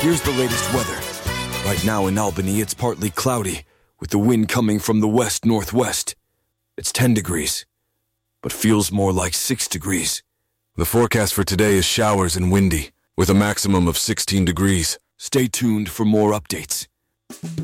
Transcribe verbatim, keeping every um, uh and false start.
Here's the latest weather. Right now in Albany, it's partly cloudy, with the wind coming from the west-northwest. It's ten degrees, but feels more like six degrees. The forecast for today is showers and windy, with a maximum of sixteen degrees. Stay tuned for more updates.